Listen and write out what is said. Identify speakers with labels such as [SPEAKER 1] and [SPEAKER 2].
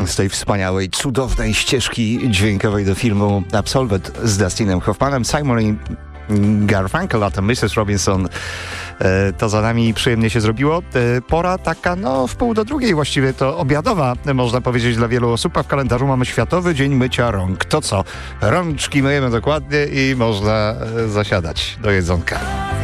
[SPEAKER 1] z tej wspaniałej, cudownej ścieżki dźwiękowej do filmu Absolvent z Dustinem Hoffmanem, Simon i Garfunkel, a to Mrs. Robinson. To za nami przyjemnie się zrobiło. Pora taka, w 1:30 właściwie to obiadowa, można powiedzieć, dla wielu osób, a w kalendarzu mamy Światowy Dzień Mycia Rąk. To co? Rączki myjemy dokładnie i można zasiadać do jedzonka.